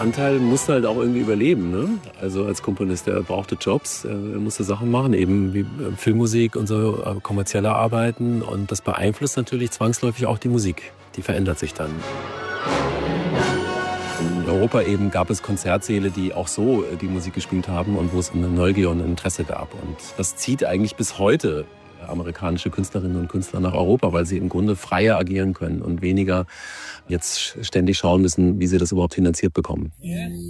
Anteil musste halt auch irgendwie überleben, ne? Also als Komponist, der brauchte Jobs, er musste Sachen machen, eben wie Filmmusik und so, kommerzielle Arbeiten. Und das beeinflusst natürlich zwangsläufig auch die Musik. Die verändert sich dann. In Europa eben gab es Konzertsäle, die auch so die Musik gespielt haben und wo es eine Neugier und ein Interesse gab. Und das zieht eigentlich bis heute amerikanische Künstlerinnen und Künstler nach Europa, weil sie im Grunde freier agieren können und weniger jetzt ständig schauen müssen, wie sie das überhaupt finanziert bekommen.